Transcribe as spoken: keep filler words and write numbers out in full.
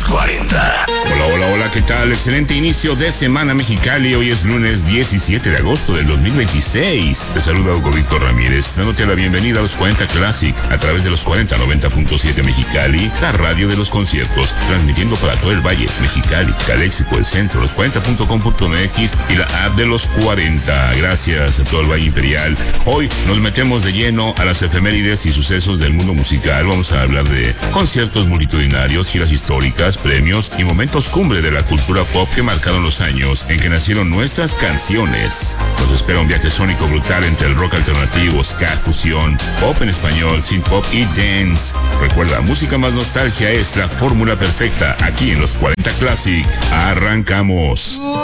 cuarenta. Hola, hola, hola, ¿qué tal? Excelente inicio de semana Mexicali. Hoy es lunes diecisiete de agosto del dos mil veintiséis. Te saluda Hugo Víctor Ramírez, dándote la bienvenida a los cuarenta Classic a través de los cuarenta noventa punto siete Mexicali, la radio de los conciertos, transmitiendo para todo el Valle, Mexicali, Caléxico, el centro, los cuarenta punto com punto m x y la app de los cuarenta. Gracias a todo el Valle Imperial. Hoy nos metemos de lleno a las efemérides y sucesos del mundo musical. Vamos a hablar de conciertos multitudinarios, giras históricas, premios y momentos cumbre de la cultura pop que marcaron los años en que nacieron nuestras canciones. Nos espera un viaje sónico brutal entre el rock alternativo, ska, fusión, pop en español, synth pop y dance. Recuerda, música más nostalgia es la fórmula perfecta aquí en los cuarenta Classic. Arrancamos.